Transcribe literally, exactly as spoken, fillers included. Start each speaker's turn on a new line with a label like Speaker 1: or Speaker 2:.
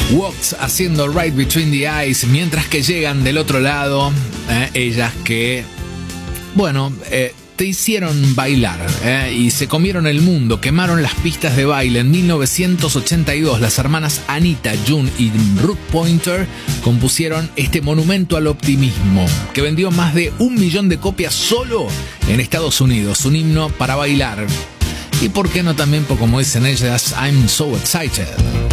Speaker 1: Walks haciendo Right Between the Eyes, mientras que llegan del otro lado eh, ellas que, bueno, eh, te hicieron bailar eh, y se comieron el mundo, quemaron las pistas de baile. En mil novecientos ochenta y dos, las hermanas Anita, June y Ruth Pointer compusieron este monumento al optimismo, que vendió más de un millón de copias solo en Estados Unidos. Un himno para bailar. Y por qué no también, como dicen ellas, I'm so excited.